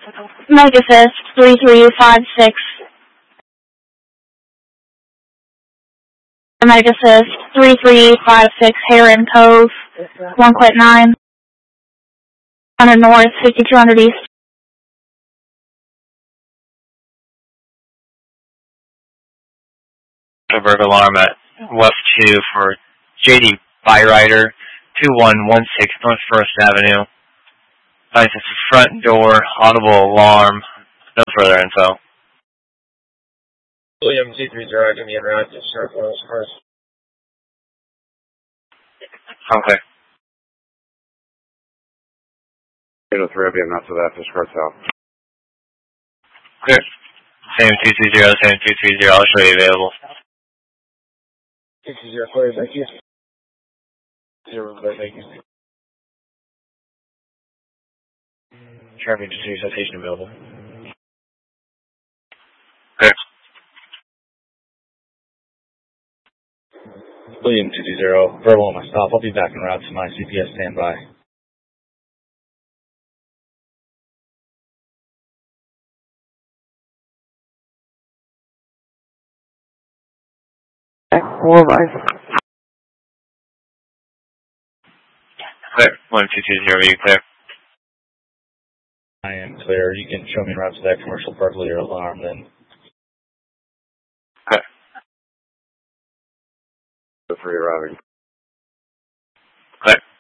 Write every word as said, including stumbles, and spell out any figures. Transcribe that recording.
Megafist three three five six. Megafist three three five six, Heron Cove, one quit nine. one hundred north, fifty-two hundred east. Suburb alarm at West two for J D Byrider, two one one six North First Avenue. Finds it's a front door, audible alarm. No further info. William two three zero, give me a route to Surflows first. Okay. eight oh three, I'll be enough for that, discard south. Clear. Same two two zero, same two three zero, I'll show you available. two two zero, clear, thank you. Zero, thank you. Traffic to citation available. Clear. William two two zero, verbal on my stop. I'll be back en route to my C P S standby. Four five. Clear. one two two zero, you clear? I am clear. You can show me en route to that commercial burglary alarm then. Clear. For your routing. Clear.